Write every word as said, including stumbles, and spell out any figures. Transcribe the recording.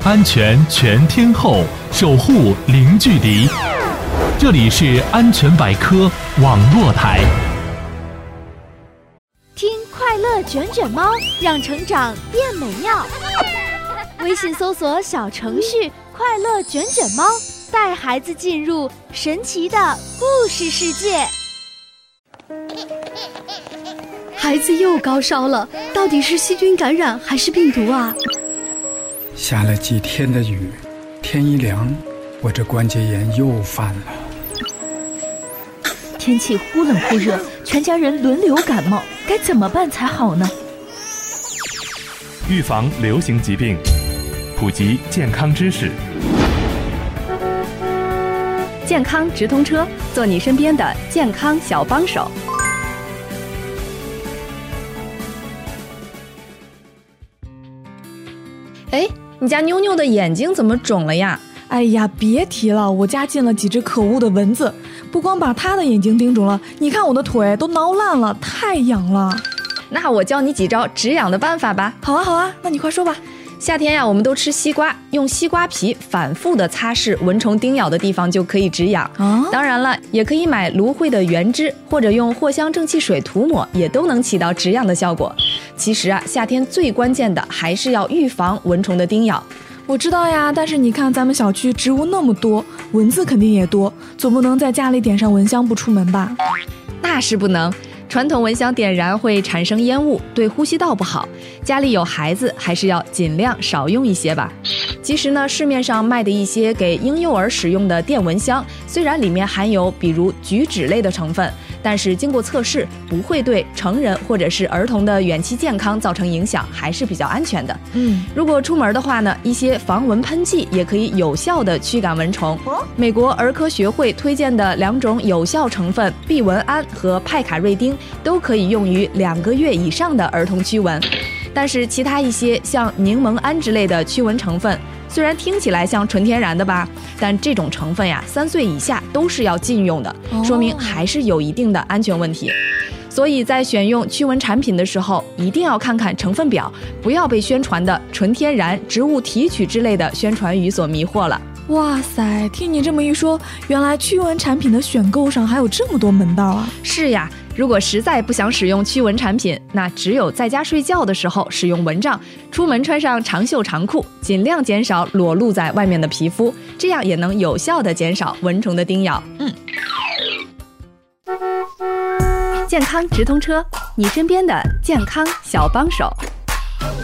安全全天候，守护零距离。这里是安全百科网络台。 听快乐卷卷猫，让成长变美妙。微信搜索小程序快乐卷卷猫，带孩子进入神奇的故事世界。 孩子又高烧了，到底是细菌感染还是病毒啊？ 下了几天的雨，天一凉，我这关节炎又犯了。 天气忽冷忽热，全家人轮流感冒，该怎么办才好呢？ 预防流行疾病，普及健康知识。 健康直通车，做你身边的健康小帮手。 哎，你家妞妞的眼睛怎么肿了呀？ 哎呀，别提了，我家进了几只可恶的蚊子，不光把她的眼睛叮肿了，你看我的腿都挠烂了，太痒了。 那我教你几招止痒的办法吧。 好啊好啊，那你快说吧。 夏天呀，我们都吃西瓜，用西瓜皮反复的擦拭蚊虫叮咬的地方就可以止痒。 啊， 当然了，也可以买芦荟的原汁，或者用藿香正气水涂抹，也都能起到止痒的效果。其实啊，夏天最关键的还是要预防蚊虫的叮咬。 我知道呀，但是你看咱们小区植物那么多，蚊子肯定也多，总不能在家里点上蚊香不出门吧？ 那是不能，传统蚊香点燃会产生烟雾，对呼吸道不好。家里有孩子，还是要尽量少用一些吧。其实呢，市面上卖的一些给婴幼儿使用的电蚊香，虽然里面含有比如菊酯类的成分，但是经过测试，不会对成人或者是儿童的远期健康造成影响，还是比较安全的。 嗯， 如果出门的话呢，一些防蚊喷剂也可以有效的驱赶蚊虫。美国儿科学会推荐的两种有效成分避蚊胺和派卡瑞丁都可以用于两个月以上的儿童驱蚊。但是其他一些像柠檬胺之类的驱蚊成分，虽然听起来像纯天然的吧，但这种成分呀，三岁以下都是要禁用的，说明还是有一定的安全问题。所以在选用驱蚊产品的时候，一定要看看成分表，不要被宣传的纯天然、植物提取之类的宣传语所迷惑了。 哇塞，听你这么一说，原来驱蚊产品的选购上还有这么多门道啊！ 是呀，如果实在不想使用驱蚊产品，那只有在家睡觉的时候使用蚊帐，出门穿上长袖长裤，尽量减少裸露在外面的皮肤，这样也能有效地减少蚊虫的叮咬。 嗯， 健康直通车，你身边的健康小帮手。